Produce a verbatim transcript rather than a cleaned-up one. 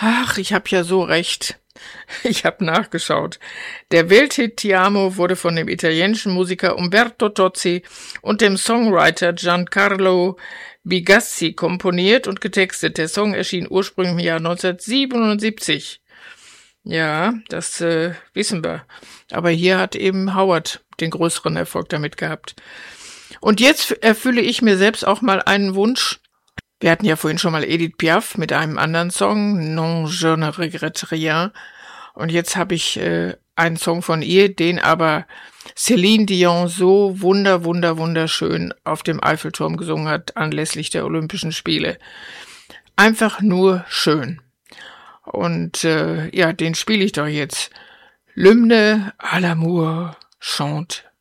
Ach, ich hab ja so recht. Ich hab nachgeschaut. Der Welthit Ti amo wurde von dem italienischen Musiker Umberto Tozzi und dem Songwriter Giancarlo Bigazzi komponiert und getextet. Der Song erschien ursprünglich im Jahr neunzehnhundertsiebenundsiebzig. Ja, das äh, wissen wir. Aber hier hat eben Howard den größeren Erfolg damit gehabt. Und jetzt erfülle ich mir selbst auch mal einen Wunsch. Wir hatten ja vorhin schon mal Edith Piaf mit einem anderen Song, Non je ne regrette rien. Und jetzt habe ich äh, einen Song von ihr, den aber Céline Dion so wunder, wunder, wunderschön auf dem Eiffelturm gesungen hat, anlässlich der Olympischen Spiele. Einfach nur schön. Und äh, ja, den spiele ich doch jetzt. L'hymne à l'amour chante